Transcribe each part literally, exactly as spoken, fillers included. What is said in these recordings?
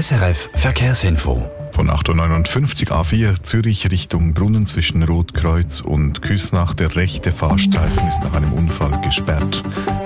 S R F Verkehrsinfo. Von acht Uhr neunundfünfzig A vier Zürich Richtung Brunnen zwischen Rotkreuz und Küsnach. Der rechte Fahrstreifen ist nach einem Unfall gesperrt.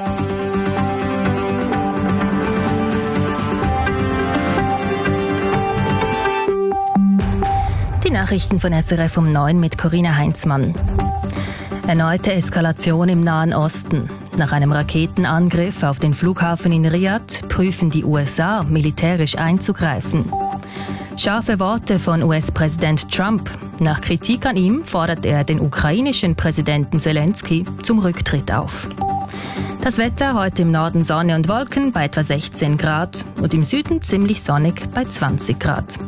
Die Nachrichten von S R F um neun mit Corinna Heinzmann. Erneute Eskalation im Nahen Osten. Nach einem Raketenangriff auf den Flughafen in Riyadh prüfen die U S A, militärisch einzugreifen. Scharfe Worte von U S-Präsident Trump. Nach Kritik an ihm fordert er den ukrainischen Präsidenten Zelensky zum Rücktritt auf. Das Wetter heute im Norden Sonne und Wolken bei etwa sechzehn Grad und im Süden ziemlich sonnig bei zwanzig Grad.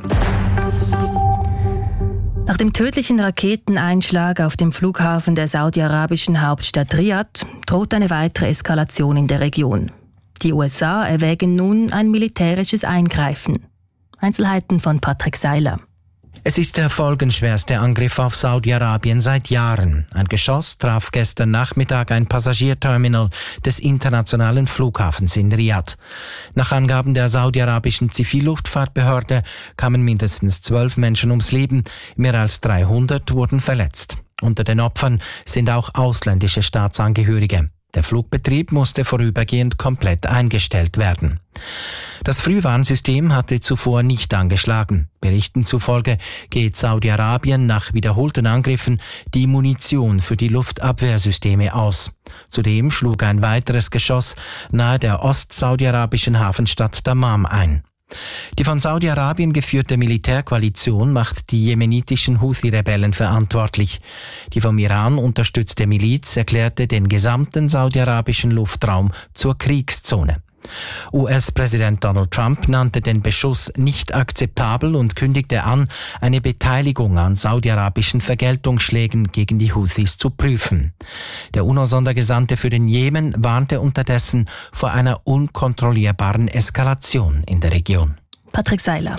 Nach dem tödlichen Raketeneinschlag auf dem Flughafen der saudi-arabischen Hauptstadt Riyadh droht eine weitere Eskalation in der Region. Die U S A erwägen nun ein militärisches Eingreifen. Einzelheiten von Patrick Seiler. Es ist der folgenschwerste Angriff auf Saudi-Arabien seit Jahren. Ein Geschoss traf gestern Nachmittag ein Passagierterminal des internationalen Flughafens in Riyadh. Nach Angaben der saudi-arabischen Zivilluftfahrtbehörde kamen mindestens zwölf Menschen ums Leben, mehr als dreihundert wurden verletzt. Unter den Opfern sind auch ausländische Staatsangehörige. Der Flugbetrieb musste vorübergehend komplett eingestellt werden. Das Frühwarnsystem hatte zuvor nicht angeschlagen. Berichten zufolge geht Saudi-Arabien nach wiederholten Angriffen die Munition für die Luftabwehrsysteme aus. Zudem schlug ein weiteres Geschoss nahe der ostsaudi-arabischen Hafenstadt Dammam ein. Die von Saudi-Arabien geführte Militärkoalition macht die jemenitischen Houthi-Rebellen verantwortlich. Die vom Iran unterstützte Miliz erklärte den gesamten saudi-arabischen Luftraum zur Kriegszone. U S-Präsident Donald Trump nannte den Beschuss nicht akzeptabel und kündigte an, eine Beteiligung an saudi-arabischen Vergeltungsschlägen gegen die Houthis zu prüfen. Der UNO-Sondergesandte für den Jemen warnte unterdessen vor einer unkontrollierbaren Eskalation in der Region. Patrick Seiler.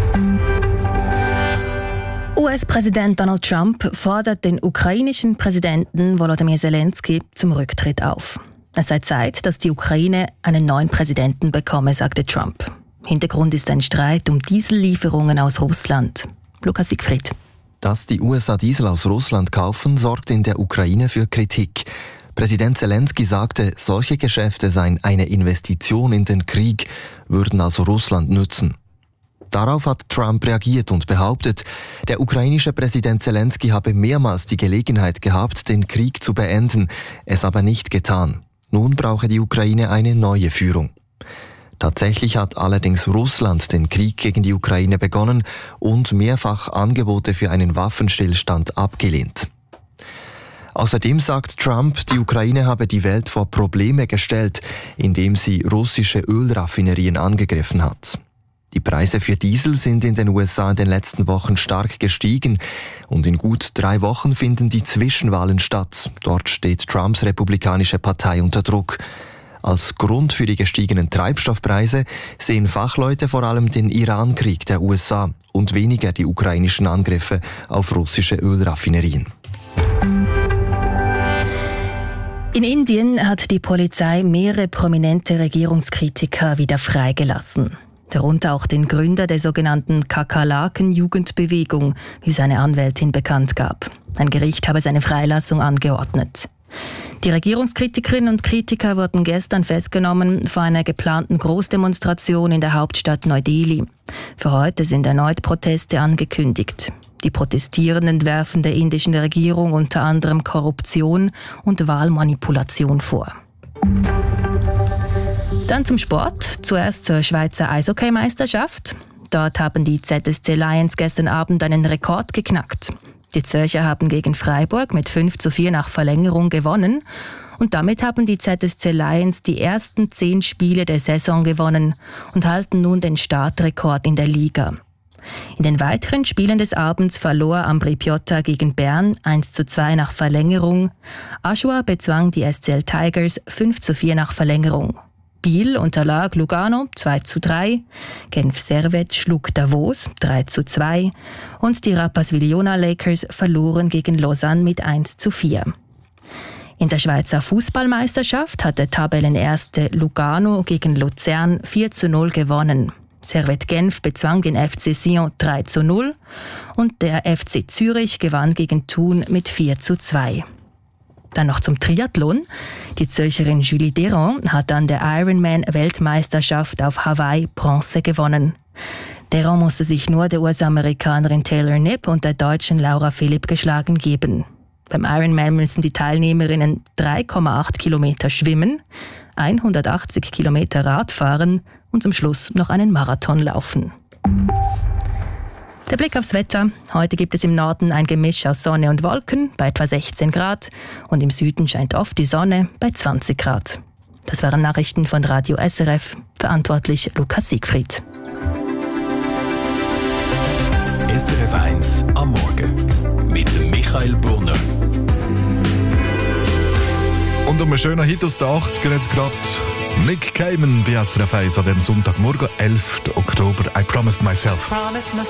U S-Präsident Donald Trump fordert den ukrainischen Präsidenten Volodymyr Zelensky zum Rücktritt auf. Es sei Zeit, dass die Ukraine einen neuen Präsidenten bekomme, sagte Trump. Hintergrund ist ein Streit um Diesellieferungen aus Russland. Lukas Siegfried. Dass die U S A Diesel aus Russland kaufen, sorgt in der Ukraine für Kritik. Präsident Zelensky sagte, solche Geschäfte seien eine Investition in den Krieg, würden also Russland nützen. Darauf hat Trump reagiert und behauptet, der ukrainische Präsident Zelensky habe mehrmals die Gelegenheit gehabt, den Krieg zu beenden, es aber nicht getan. Nun brauche die Ukraine eine neue Führung. Tatsächlich hat allerdings Russland den Krieg gegen die Ukraine begonnen und mehrfach Angebote für einen Waffenstillstand abgelehnt. Außerdem sagt Trump, die Ukraine habe die Welt vor Probleme gestellt, indem sie russische Ölraffinerien angegriffen hat. Die Preise für Diesel sind in den U S A in den letzten Wochen stark gestiegen und in gut drei Wochen finden die Zwischenwahlen statt. Dort steht Trumps Republikanische Partei unter Druck. Als Grund für die gestiegenen Treibstoffpreise sehen Fachleute vor allem den Iran-Krieg der U S A und weniger die ukrainischen Angriffe auf russische Ölraffinerien. In Indien hat die Polizei mehrere prominente Regierungskritiker wieder freigelassen. Darunter auch den Gründer der sogenannten Kakerlaken-Jugendbewegung, wie seine Anwältin bekannt gab. Ein Gericht habe seine Freilassung angeordnet. Die Regierungskritikerinnen und Kritiker wurden gestern festgenommen vor einer geplanten Großdemonstration in der Hauptstadt Neu-Delhi. Für heute sind erneut Proteste angekündigt. Die Protestierenden werfen der indischen Regierung unter anderem Korruption und Wahlmanipulation vor. Dann zum Sport. Zuerst zur Schweizer Eishockey-Meisterschaft. Dort haben die Z S C Lions gestern Abend einen Rekord geknackt. Die Zürcher haben gegen Freiburg mit fünf zu vier nach Verlängerung gewonnen. Und damit haben die Z S C Lions die ersten zehn Spiele der Saison gewonnen und halten nun den Startrekord in der Liga. In den weiteren Spielen des Abends verlor Ambri Piotta gegen Bern eins zu zwei nach Verlängerung. Aschua bezwang die S C L Tigers fünf zu vier nach Verlängerung. Biel unterlag Lugano zwei zu drei, Genf Servette schlug Davos drei zu zwei und die Rapperswil-Jona Lakers verloren gegen Lausanne mit eins zu vier. In der Schweizer Fußballmeisterschaft hat der Tabellenerste Lugano gegen Luzern vier zu null gewonnen. Servette Genf bezwang den F C Sion drei zu null und der F C Zürich gewann gegen Thun mit vier zu zwei. Dann noch zum Triathlon. Die Zürcherin Julie Deron hat an der Ironman-Weltmeisterschaft auf Hawaii Bronze gewonnen. Deron musste sich nur der U S-Amerikanerin Taylor Knipp und der Deutschen Laura Philipp geschlagen geben. Beim Ironman müssen die Teilnehmerinnen drei Komma acht Kilometer schwimmen, hundertachtzig Kilometer Rad fahren und zum Schluss noch einen Marathon laufen. Der Blick aufs Wetter. Heute gibt es im Norden ein Gemisch aus Sonne und Wolken bei etwa sechzehn Grad und im Süden scheint oft die Sonne bei zwanzig Grad. Das waren Nachrichten von Radio S R F, verantwortlich Lukas Siegfried. S R F eins am Morgen mit Michael Brunner. Und um einen schönen Hit aus den achtziger jetzt gerade Nick Cayman bei S R F eins an dem Sonntagmorgen, elften Oktober. I promised myself. Promised myself.